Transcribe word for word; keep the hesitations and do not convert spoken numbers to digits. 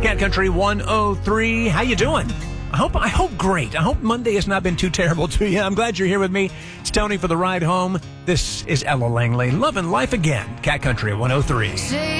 Cat Country one oh three. How you doing? I hope I hope great. I hope Monday has not been too terrible to you. I'm glad you're here with me. It's Tony for the ride home. This is Ella Langley. Loving life again. Cat Country one oh three.